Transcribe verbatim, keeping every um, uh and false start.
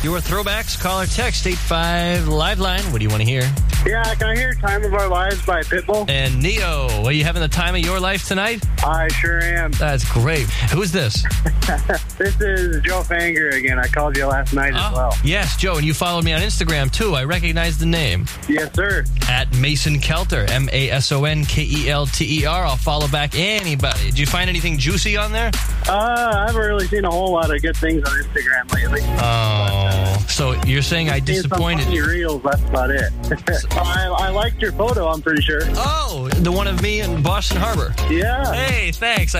Your throwbacks, call or text eight five Live Line. What do you want to hear? Yeah, can I hear Time of Our Lives by Pitbull? And Neo, are you having the time of your life tonight? I sure am. That's great. Who's this? This is Joe Fanger again. I called you last night oh, as well. Yes, Joe, and you followed me on Instagram, too. I recognize the name. Yes, sir. At Mason Kelter, M A S O N K E L T E R. I'll follow back anybody. Did you find anything juicy on there? Uh, I haven't really seen a whole lot of good things on Instagram lately. Oh, uh, so you're saying I disappointed you? you? Reels, that's about it. I, I liked your photo, I'm pretty sure. Oh, the one of me in Boston Harbor. Yeah. Hey, thanks. I